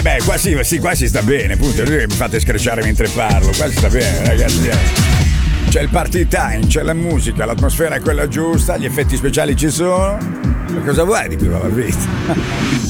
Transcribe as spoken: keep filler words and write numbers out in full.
Eh beh, qua sì, sì, qua si sta bene, appunto. Mi fate screcciare mentre parlo. Qua si sta bene, ragazzi. C'è il party time, c'è la musica, l'atmosfera è quella giusta, gli effetti speciali ci sono. Ma cosa vuoi di più alla vita?